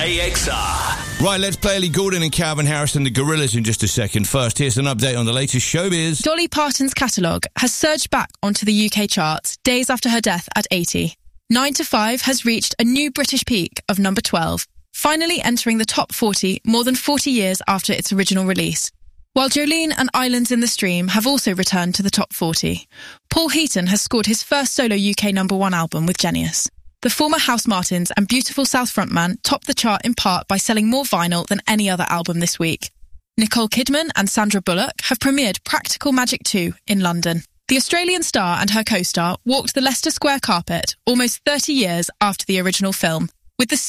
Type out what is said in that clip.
AXR. Right, let's play Ellie Goulding and Calvin Harris and the Gorillaz in just a second. First, here's an update on the latest showbiz. Dolly Parton's catalogue has surged back onto the UK charts days after her death at 80. 9 to 5 has reached a new British peak of number 12, finally entering the top 40 more than 40 years after its original release. While Jolene and Islands in the Stream have also returned to the top 40, Paul Heaton has scored his first solo UK number 1 album with Genius. The former House Martins and Beautiful South frontman topped the chart in part by selling more vinyl than any other album this week. Nicole Kidman and Sandra Bullock have premiered Practical Magic 2 in London. The Australian star and her co-star walked the Leicester Square carpet almost 30 years after the original film, with the